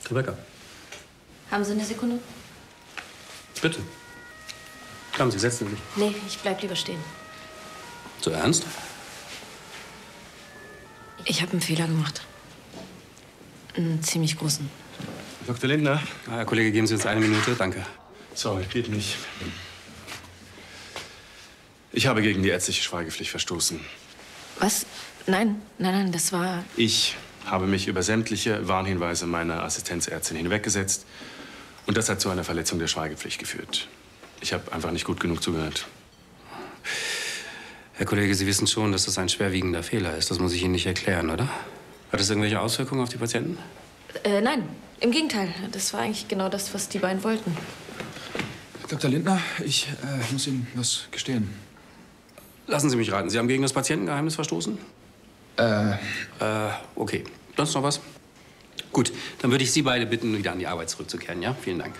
Rebecca. Haben Sie eine Sekunde? Bitte. Kommen Sie, setzen Sie sich. Nee, ich bleib lieber stehen. So ernst? Ich habe einen Fehler gemacht. Einen ziemlich großen. Dr. Lindner? Herr Kollege, geben Sie uns eine Minute. Danke. Sorry, geht nicht. Ich habe gegen die ärztliche Schweigepflicht verstoßen. Was? Nein, das war... Ich habe mich über sämtliche Warnhinweise meiner Assistenzärztin hinweggesetzt. Und das hat zu einer Verletzung der Schweigepflicht geführt. Ich habe einfach nicht gut genug zugehört. Herr Kollege, Sie wissen schon, dass das ein schwerwiegender Fehler ist. Das muss ich Ihnen nicht erklären, oder? Hat es irgendwelche Auswirkungen auf die Patienten? Nein, im Gegenteil. Das war eigentlich genau das, was die beiden wollten. Dr. Lindner, ich muss Ihnen was gestehen. Lassen Sie mich raten. Sie haben gegen das Patientengeheimnis verstoßen? Okay. Sonst noch was? Gut, dann würde ich Sie beide bitten, wieder an die Arbeit zurückzukehren, ja? Vielen Dank.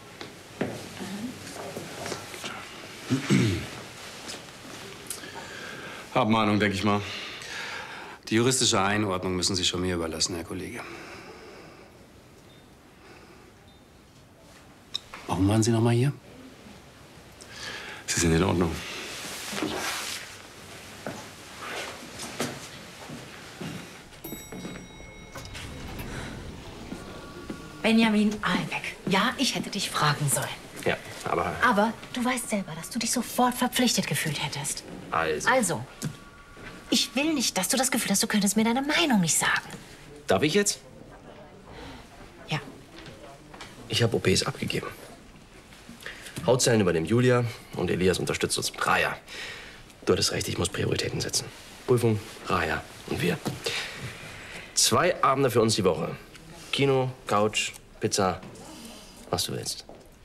Abmahnung, denke ich mal. Die juristische Einordnung müssen Sie schon mir überlassen, Herr Kollege. Warum waren Sie noch mal hier? Sie sind in Ordnung. Benjamin Albeck. Ja, ich hätte dich fragen sollen. Ja, aber... Aber du weißt selber, dass du dich sofort verpflichtet gefühlt hättest. Also, ich will nicht, dass du das Gefühl hast, du könntest mir deine Meinung nicht sagen. Darf ich jetzt? Ja. Ich habe OPs abgegeben. Hautzellen übernimmt Julia und Elias unterstützt uns mit Raya. Du hattest recht, ich muss Prioritäten setzen. Prüfung, Raya und wir. 2 Abende für uns die Woche. Kino, Couch, Pizza, was du willst.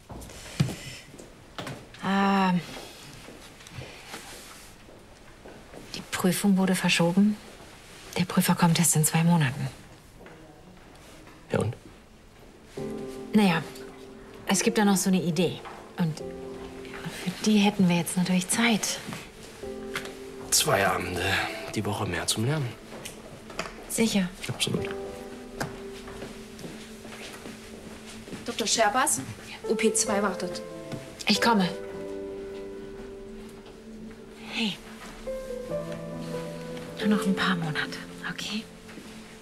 Die Prüfung wurde verschoben. Der Prüfer kommt erst in 2 Monaten. Ja und? Naja, es gibt da noch so eine Idee. Und für die hätten wir jetzt natürlich Zeit. 2 Abende die Woche mehr zum Lernen. Sicher. Absolut. Dr. Scherbas, OP2 wartet. Ich komme. Hey. Nur noch ein paar Monate, okay?